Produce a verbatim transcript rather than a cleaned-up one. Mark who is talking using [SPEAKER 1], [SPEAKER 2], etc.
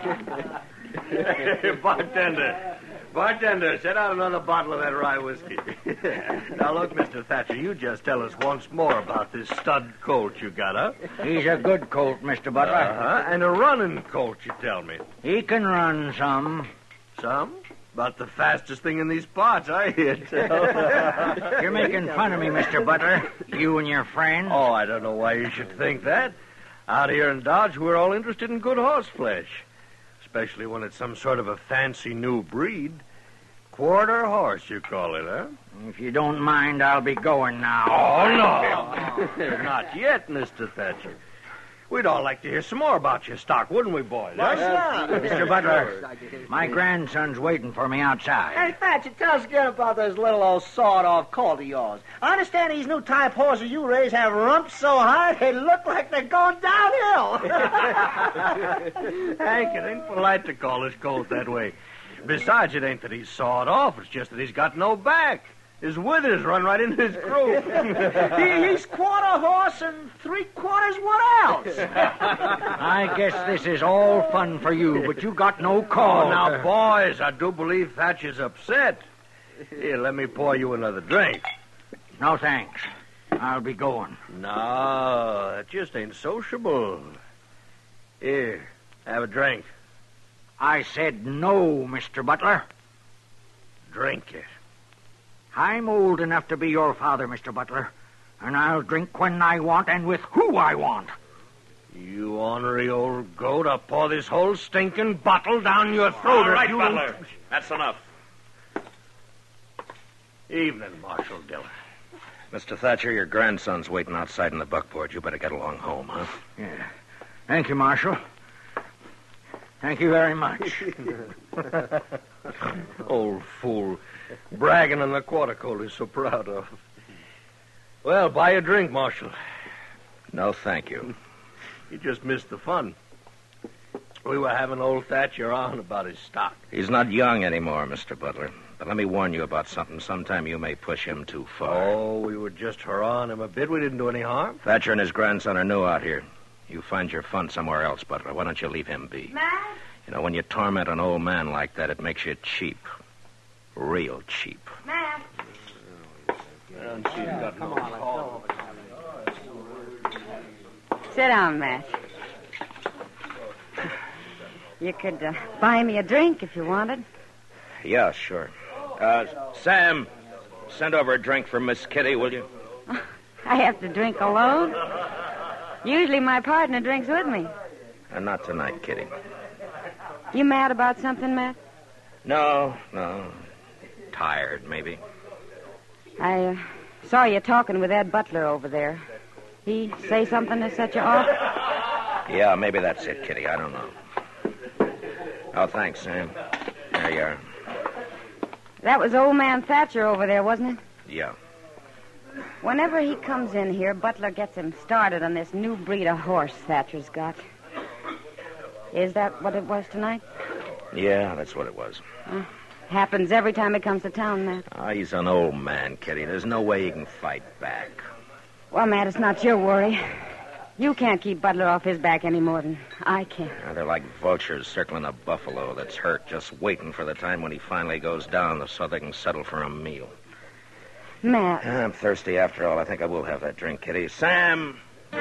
[SPEAKER 1] Hey, bartender. Bartender, set out another bottle of that rye whiskey. Now, look, Mister Thatcher, you just tell us once more about this stud colt you got, huh?
[SPEAKER 2] He's a good colt, Mister Butler.
[SPEAKER 1] Uh-huh. And a running colt, you tell me.
[SPEAKER 2] He can run some.
[SPEAKER 1] Some? About the fastest thing in these parts, I hear tell.
[SPEAKER 2] You're making fun of me, Mister Butler. You and your friends.
[SPEAKER 1] Oh, I don't know why you should think that. Out here in Dodge, we're all interested in good horse flesh. Especially when it's some sort of a fancy new breed. Quarter horse, you call it, huh?
[SPEAKER 2] If you don't mind, I'll be going now.
[SPEAKER 1] Oh, no. Not yet, Mister Thatcher. We'd all like to hear some more about your stock, wouldn't we, boys?
[SPEAKER 3] Why not?
[SPEAKER 2] Mister Butler, my grandson's waiting for me outside.
[SPEAKER 3] Hey, Thatcher, tell us again about this little old sawed-off colt of yours. I understand these new type horses you raise have rumps so high they look like they're going downhill.
[SPEAKER 1] Hank, it ain't polite to call this colt that way. Besides, it ain't that he's sawed off. It's just that he's got no back. His withers run right into his croup.
[SPEAKER 3] he, he's quarter horse and three quarters what else?
[SPEAKER 2] I guess this is all fun for you, but you got no call.
[SPEAKER 1] Oh, now, boys, I do believe Thatcher's upset. Here, let me pour you another drink.
[SPEAKER 2] No, thanks. I'll be going.
[SPEAKER 1] No, that just ain't sociable. Here, have a drink.
[SPEAKER 2] I said no, Mister Butler.
[SPEAKER 1] Drink it.
[SPEAKER 2] I'm old enough to be your father, Mister Butler, and I'll drink when I want and with who I want.
[SPEAKER 1] You ornery old goat, I'll pour this whole stinking bottle down your throat.
[SPEAKER 4] All right,
[SPEAKER 1] you
[SPEAKER 4] Butler.
[SPEAKER 1] don't...
[SPEAKER 4] That's enough.
[SPEAKER 1] Evening, Marshal Diller.
[SPEAKER 5] Mister Thatcher, your grandson's waiting outside in the buckboard. You better get along home, huh?
[SPEAKER 2] Yeah. Thank you, Marshal. Thank you very much.
[SPEAKER 1] Old fool. Bragging on the quarter colt he's so proud of. Well, buy a drink, Marshal.
[SPEAKER 5] No, thank you.
[SPEAKER 1] You just missed the fun. We were having old Thatcher on about his stock.
[SPEAKER 5] He's not young anymore, Mister Butler. But let me warn you about something. Sometime you may push him too far.
[SPEAKER 1] Oh, we were just hurrahing him a bit. We didn't do any harm.
[SPEAKER 5] Thatcher and his grandson are new out here. You find your fun somewhere else, Butler. Why don't you leave him be?
[SPEAKER 6] Matt?
[SPEAKER 5] You know, when you torment an old man like that, it makes you cheap. Real cheap.
[SPEAKER 6] Matt?
[SPEAKER 1] And she's got no call.
[SPEAKER 6] Sit down, Matt. You could uh, buy me a drink if you wanted.
[SPEAKER 5] Yeah, sure. Uh, Sam, send over a drink for Miss Kitty, will you?
[SPEAKER 6] I have to drink alone. Usually my partner drinks with me.
[SPEAKER 5] And not tonight, Kitty.
[SPEAKER 6] You mad about something, Matt?
[SPEAKER 5] No, no. Tired, maybe.
[SPEAKER 6] I uh, saw you talking with Ed Butler over there. He say something to set you off?
[SPEAKER 5] Yeah, maybe that's it, Kitty. I don't know. Oh, thanks, Sam. There you are.
[SPEAKER 6] That was old man Thatcher over there, wasn't it?
[SPEAKER 5] Yeah.
[SPEAKER 6] Whenever he comes in here, Butler gets him started on this new breed of horse Thatcher's got. Is that what it was tonight?
[SPEAKER 5] Yeah, that's what it was.
[SPEAKER 6] Uh, happens every time he comes to town, Matt.
[SPEAKER 5] Ah, he's an old man, Kitty. There's no way he can fight back.
[SPEAKER 6] Well, Matt, it's not your worry. You can't keep Butler off his back any more than I can.
[SPEAKER 5] Now, they're like vultures circling a buffalo that's hurt, just waiting for the time when he finally goes down so they can settle for a meal.
[SPEAKER 6] Matt.
[SPEAKER 5] I'm thirsty after all. I think I will have that drink, Kitty. Sam,